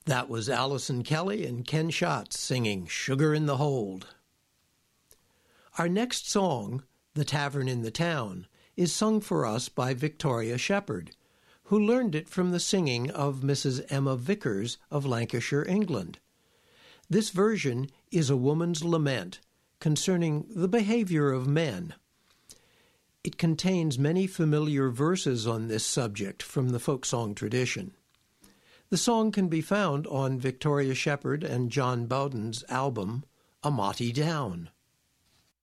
That was Allison Kelly and Ken Schatz singing Sugar in the Hold. Our next song, The Tavern in the Town, is sung for us by Victoria Shepherd, who learned it from the singing of Mrs. Emma Vickers of Lancashire, England. This version is a woman's lament concerning the behavior of men. It contains many familiar verses on this subject from the folk song tradition. The song can be found on Victoria Shepherd and John Bowden's album, A Motty Down.